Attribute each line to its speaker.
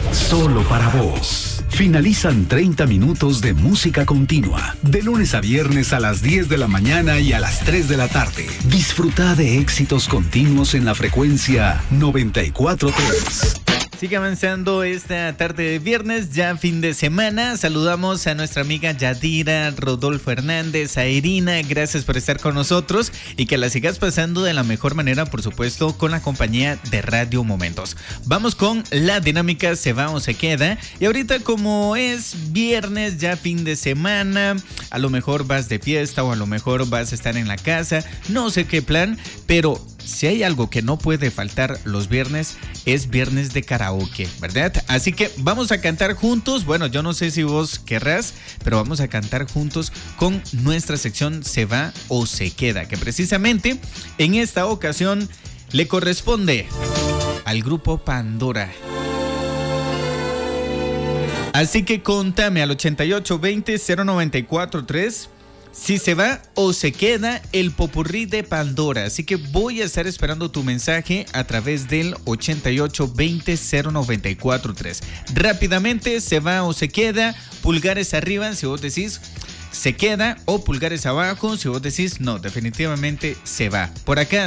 Speaker 1: Solo para vos. Finalizan 30 minutos de música continua, de lunes a viernes a las 10 de la mañana y a las 3 de la tarde. Disfruta de éxitos continuos en la frecuencia 94.3.
Speaker 2: Sigue avanzando esta tarde de viernes, ya fin de semana. Saludamos a nuestra amiga Yadira, Rodolfo Hernández, a Irina. Gracias por estar con nosotros y que la sigas pasando de la mejor manera, por supuesto, con la compañía de Radio Momentos. Vamos con la dinámica Se va o se queda. Y ahorita, como es viernes, ya fin de semana, a lo mejor vas de fiesta o a lo mejor vas a estar en la casa. No sé qué plan, pero si hay algo que no puede faltar los viernes, es viernes de karaoke, ¿verdad? Así que vamos a cantar juntos. Bueno, yo no sé si vos querrás, pero vamos a cantar juntos con nuestra sección Se va o se queda, que precisamente en esta ocasión le corresponde al grupo Pandora. Así que contame al 8820-0943 si se va o se queda el popurrí de Pandora. Así que voy a estar esperando tu mensaje a través del 8820-0943. Rápidamente, se va o se queda, pulgares arriba si vos decís se queda, o pulgares abajo si vos decís no, definitivamente se va. Por acá